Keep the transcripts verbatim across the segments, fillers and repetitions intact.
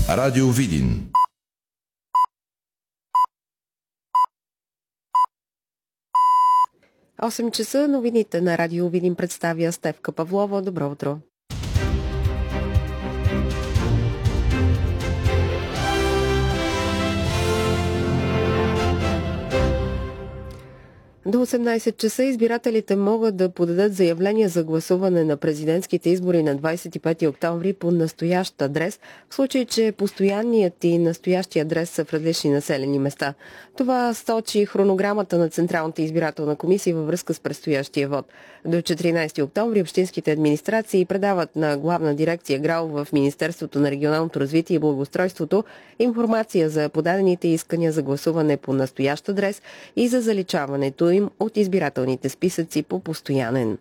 Радио Видин. осем часа новините на Радио Видин представя Стефка Павлова. Добро утро! До осемнайсет часа избирателите могат да подадат заявление за гласуване на президентските избори на двайсет и пети октомври по настоящ адрес, в случай, че постоянният и настоящия адрес са в различни населени места. Това сочи хронограмата на Централната избирателна комисия във връзка с предстоящия вод. До четиринайсети октомври общинските администрации предават на Главна дирекция ГРАО в Министерството на регионалното развитие и благоустройството информация за подадените искания за гласуване по настоящ адрес и за заличаването им от избирателните списъци по постоянен.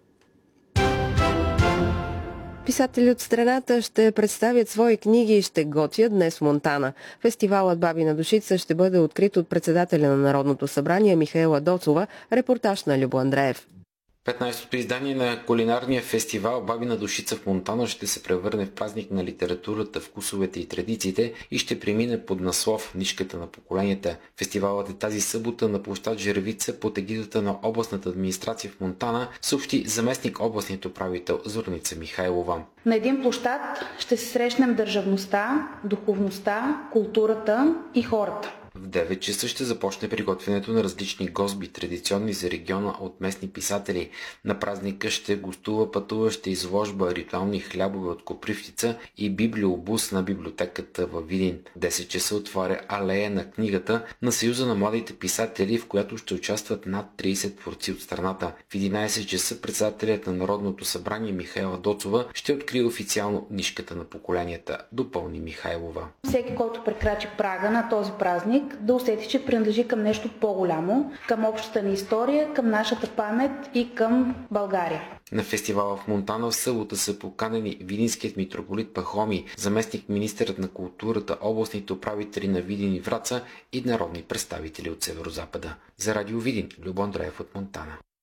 Писатели от страната ще представят свои книги и ще готвят днес в Монтана. Фестивалът Бабина душица ще бъде открит от председателя на Народното събрание Михаела Доцова, репортаж на Любо Андреев. петнайсетото издание на кулинарния фестивал Бабина душица в Монтана ще се превърне в празник на литературата, вкусовете и традициите и ще премине под наслов Нишката на поколенията. Фестивалът е тази събота на площад Жеревица под егидата на областната администрация в Монтана, съобщи заместник областният управител Зорница Михайлова. На един площад ще се срещнем държавността, духовността, културата и хората. В девет часа ще започне приготвянето на различни госби, традиционни за региона от местни писатели. На празника ще гостува пътуваща изложба ритуални хлябове от Копривщица и библиобус на библиотеката във Видин. В десет часа отваря алея на книгата на Съюза на младите писатели, в която ще участват над трийсет творци от страната. В единайсет часа председателят на Народното събрание Михаела Доцова ще открие официално Нишката на поколенията, допълни Михайлова. Всеки, който прекрачи прага на този празник, да усети, че принадлежи към нещо по-голямо, към общата ни история, към нашата памет и към България. На фестивала в Монтана в събота са поканени видинският митрополит Пахомий, заместник министърът на културата, областните управители на Видин и Враца и народни представители от Северозапада. За Радио Видин, Любо Андреев от Монтана.